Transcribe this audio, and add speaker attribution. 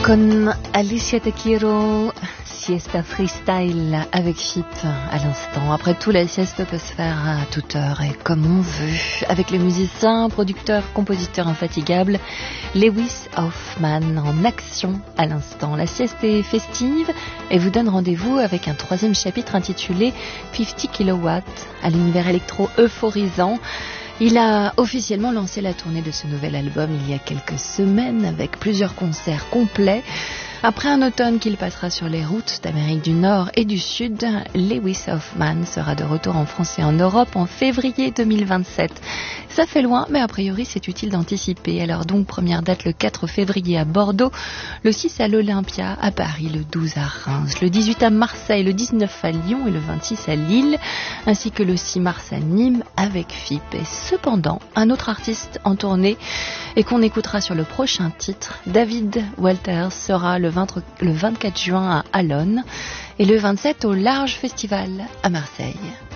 Speaker 1: Con Alicia Te Quiero, siesta freestyle avec Fit à l'instant. Après tout, la sieste peut se faire à toute heure et comme on veut. Avec le musicien, producteur, compositeur infatigable Lewis Hofmann en action à l'instant. La sieste est festive et vous donne rendez-vous avec un troisième chapitre intitulé 50 kilowatts à l'univers électro euphorisant. Il a officiellement lancé la tournée de ce nouvel album il y a quelques semaines avec plusieurs concerts complets. Après un automne qu'il passera sur les routes d'Amérique du Nord et du Sud, Lewis Hofmann sera de retour en France et en Europe en février 2027. Ça fait loin, mais a priori c'est utile d'anticiper. Alors donc, première date le 4 février à Bordeaux, le 6 à l'Olympia, à Paris, le 12 à Reims, le 18 à Marseille, le 19 à Lyon et le 26 à Lille, ainsi que le 6 mars à Nîmes avec FIP. Et cependant, un autre artiste en tournée et qu'on écoutera sur le prochain titre, David Walters, sera le 24 juin à Allonne et le 27 au Large Festival à Marseille.